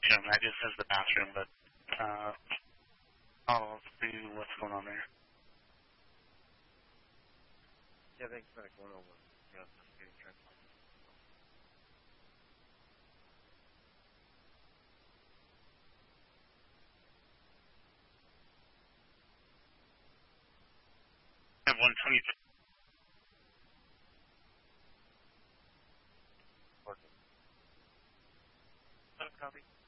assume that just is the bathroom, but I'll see what's going on there. Yeah, thanks for going over. Yeah, investigating transport. I have 123. Copy.